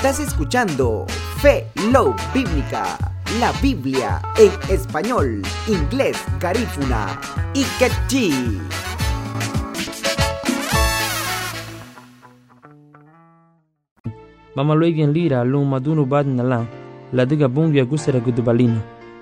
Estás escuchando Fe Love Bíblica, la Biblia en español, inglés, garífuna y quechí. Mama loigen lira lung madunu bad na la diga bungia gusera gudubalina.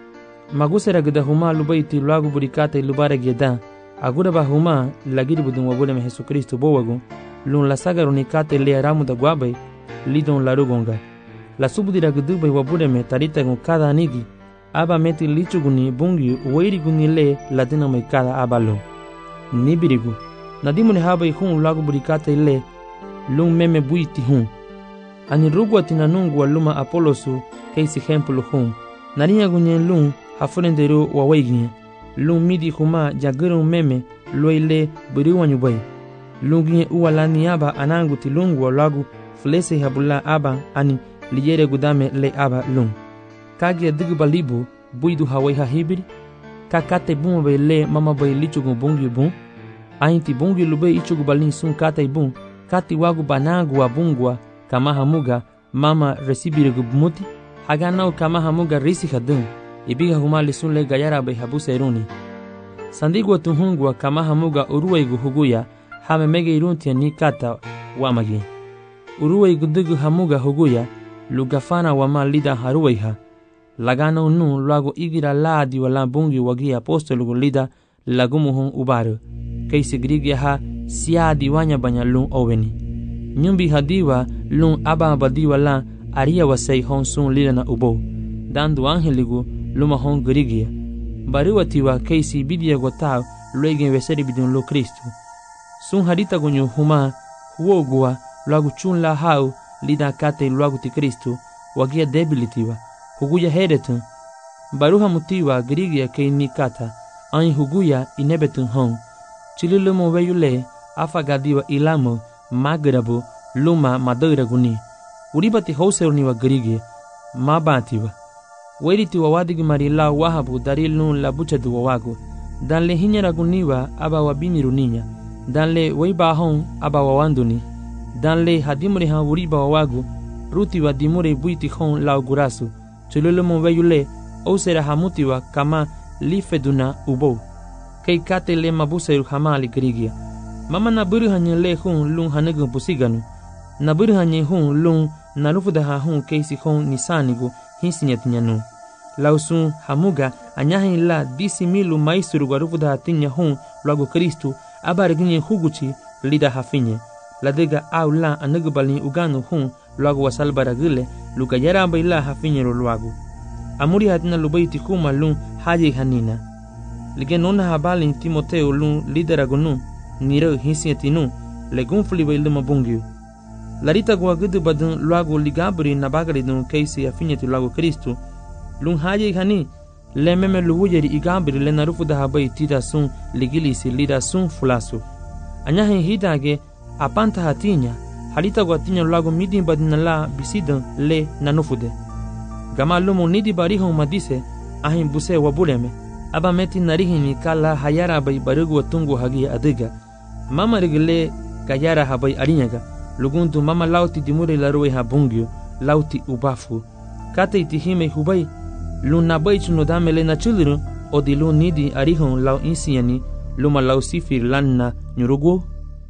Magusera guda huma lubaiti lagu burikata ilubara geda. Agura ba huma lagiri budun wabule me Yesu Kristo bowagu. Lung la saga runikate le aramu da guabai lidon la rugonga. La subudira gudubai wabule me tarita gun kada anigi. Aba meti lichuguni bungi uwairi guni le ladina mai kada abalo. Nibirigu. Nadimu ne habai hun lagu burikata ile lung meme buiti hun. Ani rugwa tinanungu wa luma Apolosu keisi hempulu hun. Narinya gunye lung hafurendero wa waiginye. Lung midi huma jaguru meme loile buriwa nyubai. Lunginye uwa lani aba anangu tilungu wa lagu fulese habula aba ani liyere gudame le aba lung. Kagia digu balibu buidu hawai hahibiri. Kakate bunga bai le mama bai lichugu bungi bung. Ainti bungi lube ichugu balin sun kate bung. Kati wagu banangu wa bungwa kama hamuga mama resibiri gubmuti. Haganau kama hamuga risi hadung. Ibiga humali sunle gayara bai habuse iruni. Sandigwa tuhungwa kama hamuga uruwaigu huguya hame mege iruntia ni kata wamagi. Uruwaigu dugu hamuga huguya lugafana wama lida haruwaiha. Lagana unu luago igira laadi wala bungi wagi apostolugu lida lagumuhun ubaru. Kaisi grigia ha siadi wanya banya lung oweni. Nyumbi hadiwa lung aba badiwa la aria wasai hon sun lida na ubo. Dandu angeligu luma hon grigia. Bariwatiwa kaisi bidia gotao luegen weseri bidun lo Kristu. Sun hadita gunyu huma huogua luagu chun la hau lida kate luagu ti Kristu wagia debilitiwa. Huguya hedetun. Baruha mutiwa grigia kei ni kata. Ain huguya inebetun hon. Chililumo weyule afagadiwa ilamo magrabu luma madoira guni. Uribati houseruni wa grigia. Mabatiwa. Weriti wa wadigi marila wahabu darilun la buchadu wa wagu. Danle hinyara guniwa aba wabini runinya. Danle weiba hon aba wawanduni. Danle hadimure han uriba wa wagu. Ruti wa dimure buiti hon la ugurasu. Chululumo weyule osera hamutiwa kama lifeduna ubo. Kei kate le mabuseru hamali grigia. Mama na buru hanye le hun lung hanegu pusiganu. Na buru hanye hun lung na rufudaha hun keisi hon nisanigu hinsinyatinyanu. Lausun hamuga anyahin la disi milu maisuru guarufudaha tinya hun luago Kristu abariginye huguchi lida hafinye. Ladega au la anegubali uganu hun luago wasalbaragile luka yaramba ila hafinye luago. Amuri hatina lubaiti kuma lung haji hanina. Ligenona habali Timoteo lung lideragonu niro hinsinyatinu legun fuliba iluma bungiu. Larita guagudu badun luago ligabri nabagaridun keisi afinyati luago Kristu. Lung haji hani le meme luwujeri igabri le narufuda habai tida sun ligilisi lida sun fulasu. Anyahin hidage apanta hatinya halita guatinya luago midin badina la bisidan le nanufude. Gama lumo nidi barihon madise ahin buse wabuleme. Aba meti narihini kala hayara bai barugu watungu hagi adiga. Mama rigile gayara habai arinyaga. Luguntu mama lauti dimure larue ha bungyo lauti ubafu. Kate itihime hubai luna bai chunodame le na chuluru odilu nidi arihon lau insiani luma lau sifir lanna nyurugu.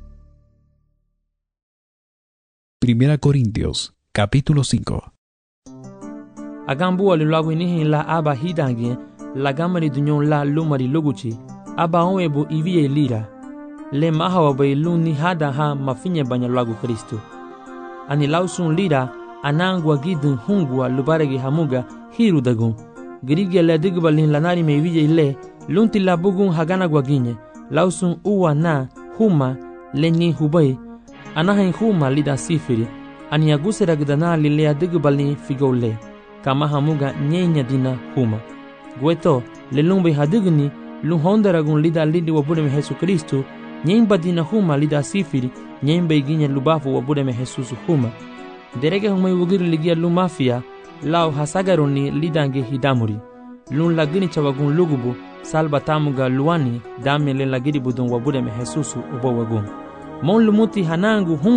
1 Corintios, capítulo 5. Agambu alulagu inihin la aba hidangie la gamari dunyon la lumari luguchi aba onwebo ivie lira le mahawa bai luni hada ha mafinye banya lagu Kristu. Ani lausun lira anangwa gidun hungwa lubaregi hamuga hiru dagun. Grigia le digbalin lanari me ivie le lunti la bugun hagana gwaginye lausun uwa na huma le ni hubai anahin huma lida sifiri. Ani agusera gdana lilea digbalin figole kama hamuga nyenya dina huma. Gueto le lumbe hadigni luhondaragun lida lidi wabude me Yesu Kristu nyemba dina huma lida sifiri nyemba iginya lubafu wabude me Jesus huma. Derege humai wugiri ligia lumafia lao hasagaroni lidange hidamuri. Lun lagini chawagun lugubu salba tamuga luani dame le lagiri budun wabude me Jesus ubo wagun. Mon lumuti hanangu